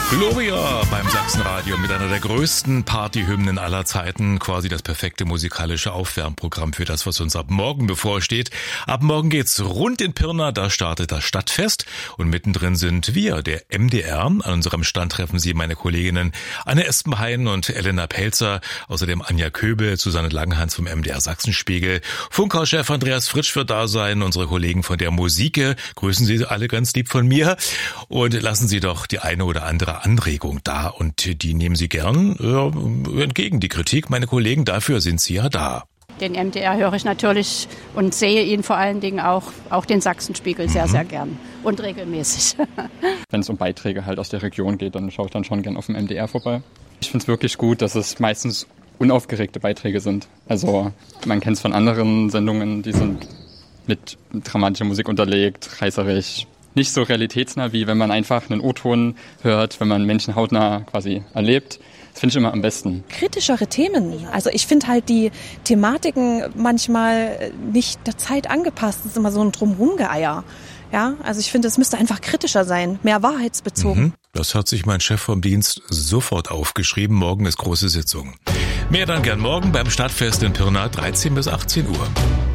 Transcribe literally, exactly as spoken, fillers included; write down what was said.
Gloria beim Sachsenradio mit einer der größten Partyhymnen aller Zeiten. Quasi das perfekte musikalische Aufwärmprogramm für das, was uns ab morgen bevorsteht. Ab morgen geht's rund in Pirna, da startet das Stadtfest. Und mittendrin sind wir, der M D R. An unserem Stand treffen Sie meine Kolleginnen Anne Espenhain und Elena Pelzer. Außerdem Anja Köbel, Susanne Langhans vom M D R Sachsenspiegel. Funkhaus-Chef Andreas Fritsch wird da sein. Unsere Kollegen von der Musike. Grüßen Sie alle ganz lieb von mir. Und lassen Sie doch die eine oder andere Anregung da und die nehmen Sie gern äh, entgegen, die Kritik. Meine Kollegen, dafür sind Sie ja da. Den M D R höre ich natürlich und sehe ihn vor allen Dingen auch, auch den Sachsenspiegel sehr, mhm. sehr gern und regelmäßig. Wenn es um Beiträge halt aus der Region geht, dann schaue ich dann schon gern auf dem M D R vorbei. Ich finde es wirklich gut, dass es meistens unaufgeregte Beiträge sind. Also man kennt es von anderen Sendungen, die sind mit dramatischer Musik unterlegt, reißerisch. Nicht so realitätsnah, wie wenn man einfach einen O-Ton hört, wenn man Menschen hautnah quasi erlebt. Das finde ich immer am besten. Kritischere Themen. Also ich finde halt die Thematiken manchmal nicht der Zeit angepasst. Das ist immer so ein Drumrumgeeier. Ja, also ich finde, es müsste einfach kritischer sein, mehr wahrheitsbezogen. Mhm. Das hat sich mein Chef vom Dienst sofort aufgeschrieben. Morgen ist große Sitzung. Mehr dann gern morgen beim Stadtfest in Pirna, dreizehn bis achtzehn Uhr.